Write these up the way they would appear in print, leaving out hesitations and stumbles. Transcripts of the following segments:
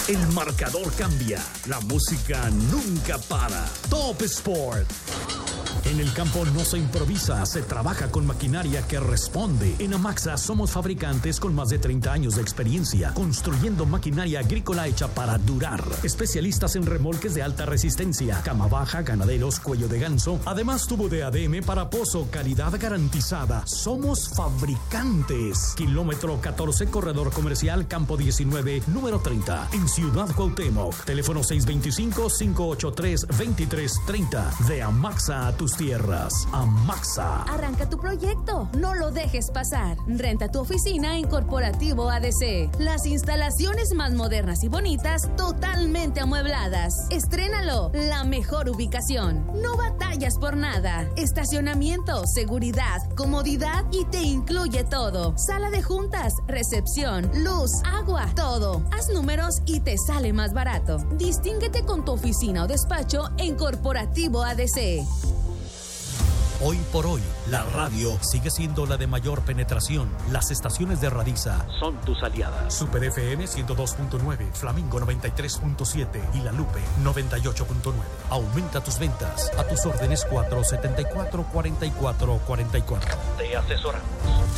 El marcador cambia, la música nunca para. Top Sport. En el campo no se improvisa, se trabaja con maquinaria que responde. En Amaxa somos fabricantes con más de 30 años de experiencia, construyendo maquinaria agrícola hecha para durar. Especialistas en remolques de alta resistencia, cama baja, ganaderos, cuello de ganso. Además, tubo de ADM para pozo, calidad garantizada. Somos fabricantes. Kilómetro 14, corredor comercial, campo 19, número 30, en Ciudad Cuauhtémoc. Teléfono 625-583-2330. De Amaxa a tus tierras. Amaxa. Arranca tu proyecto, no lo dejes pasar. Renta tu oficina en Corporativo ADC. Las instalaciones más modernas y bonitas, totalmente amuebladas. Estrénalo, la mejor ubicación. No batallas por nada. Estacionamiento, seguridad, comodidad y te incluye todo. Sala de juntas, recepción, luz, agua, todo. Haz números y te sale más barato. Distínguete con tu oficina o despacho en Corporativo ADC. Hoy por hoy, la radio sigue siendo la de mayor penetración. Las estaciones de Radiza son tus aliadas. Super FM 102.9, Flamingo 93.7 y La Lupe 98.9. Aumenta tus ventas. A tus órdenes 474-4444. Te asesoramos.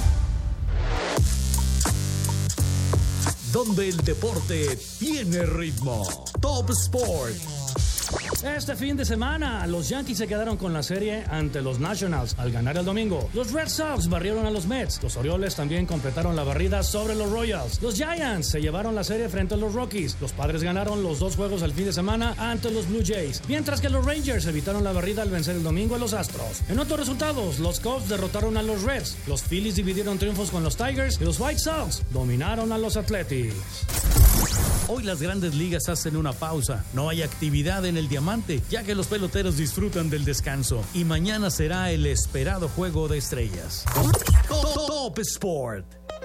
Donde el deporte tiene ritmo. Top Sport. Este fin de semana, los Yankees se quedaron con la serie ante los Nationals al ganar el domingo. Los Red Sox barrieron a los Mets. Los Orioles también completaron la barrida sobre los Royals. Los Giants se llevaron la serie frente a los Rockies. Los Padres ganaron los 2 juegos el fin de semana ante los Blue Jays, mientras que los Rangers evitaron la barrida al vencer el domingo a los Astros. En otros resultados, los Cubs derrotaron a los Reds. Los Phillies dividieron triunfos con los Tigers y los White Sox dominaron a los Athletics. Hoy las grandes ligas hacen una pausa. No hay actividad en el Diamante, ya que los peloteros disfrutan del descanso. Y mañana será el esperado Juego de Estrellas. Top Sport.